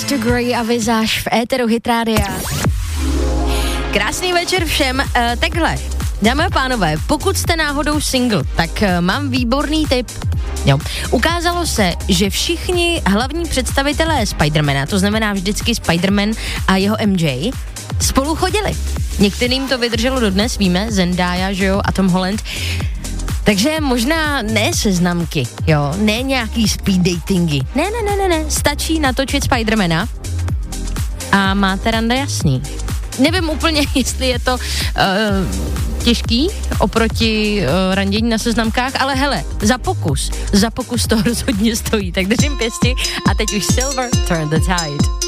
Dr. Grey a Vizáž v éteru Hit Rádia. Krásný večer všem. Takhle, dámy a pánové, pokud jste náhodou single, tak mám výborný tip. Jo. Ukázalo se, že všichni hlavní představitelé Spidermana, to znamená vždycky Spiderman a jeho MJ, spolu chodili. Některým to vydrželo dodnes, víme, Zendaya, že jo, a Tom Holland. Takže možná ne seznamky, jo, ne nějaký speed datingy. Ne, stačí natočit Spidermana a máte rande jasný. Nevím úplně, jestli je to těžký oproti randění na seznamkách, ale hele, za pokus to rozhodně stojí. Tak držím pěsti a teď už Silver, Turn the Tide.